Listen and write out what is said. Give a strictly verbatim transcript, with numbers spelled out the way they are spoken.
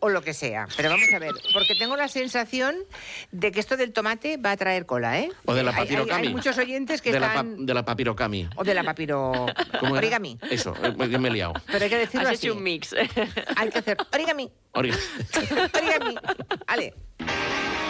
o lo que sea. Pero vamos a ver, porque tengo la sensación de que esto del tomate va a traer cola, ¿eh? O de la Hay- hay, papirocami. hay muchos oyentes que de La están... pa- de la papirocami. O de la papiro... ¿Cómo era? origami. Eso, eh, que me he liado. Pero hay que decirlo Has así. hecho un mix. Hay que hacer origami. Origami. Origami. Vale.